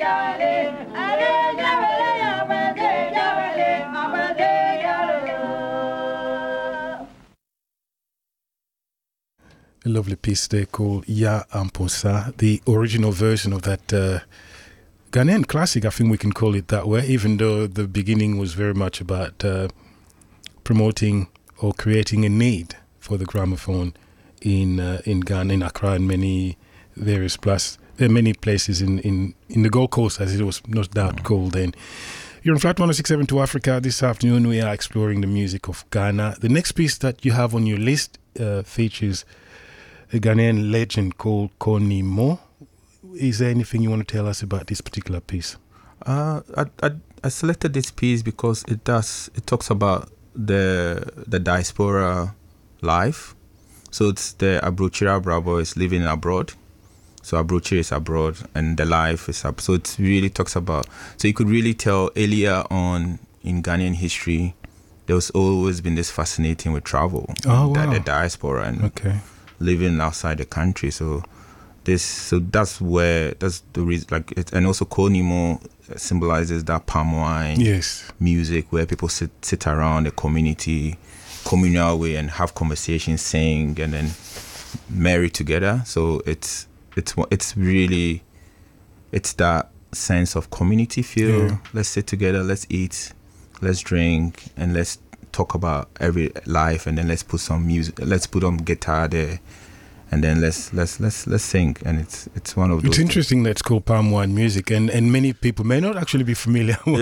A lovely piece there called Ya Amposa, the original version of that Ghanaian classic, I think we can call it that way, even though the beginning was very much about promoting or creating a need for the gramophone in Ghana, in Accra, and many various many places in the Gold Coast, as it was no doubt called then. You're on Flat 1067 Africa. This afternoon we are exploring the music of Ghana. The next piece that you have on your list features a Ghanaian legend called Connie Mo. Is there anything you want to tell us about this particular piece? I selected this piece because it talks about the diaspora life. So it's the Abrochira Bravo is living abroad. So Abrochira is abroad and the life is up. So it really talks about, so you could really tell earlier on in Ghanaian history, there was always been this fascinating with travel. Oh, wow. The diaspora and living outside the country. So that's the reason, and also Konimo symbolizes that palm wine music where people sit around a communal way and have conversations, sing, and then marry together. So it's really that sense of community feel. Yeah. Let's sit together, let's eat, let's drink, and let's talk about every life, and then let's put some music, let's put on guitar there, and then let's sing. And it's one of those. It's interesting that it's called palm wine music, and many people may not actually be familiar with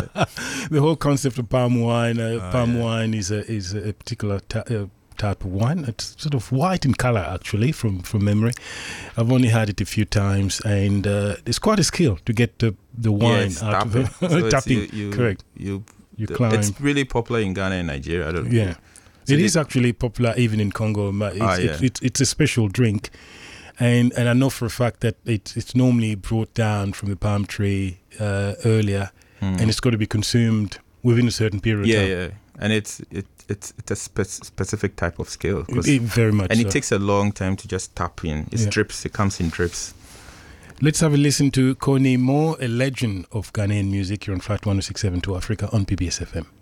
the whole concept of palm wine. Wine is a particular type of wine. It's sort of white in color, actually, from memory. I've only had it a few times, and it's quite a skill to get the wine out of it. So tapping, correct. You climb. It's really popular in Ghana and Nigeria. I don't know. Yeah. So it is actually popular even in Congo. It's a special drink. And I know for a fact that it's normally brought down from the palm tree earlier, and it's got to be consumed within a certain period of time. Yeah. And it's a specific type of skill. Very much. And it takes a long time to just tap in. Drips. It comes in drips. Let's have a listen to Connie Mo, a legend of Ghanaian music. You're on Flat 1067 Africa on PBS FM.